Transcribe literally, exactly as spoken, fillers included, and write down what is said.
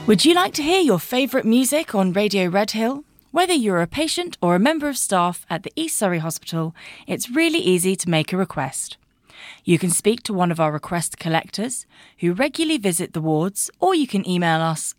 Would you like to hear your favourite music on Radio Redhill? Whether you're a patient or a member of staff at the East Surrey Hospital, it's really easy to make a request. You can speak to one of our request collectors who regularly visit the wards, or you can email us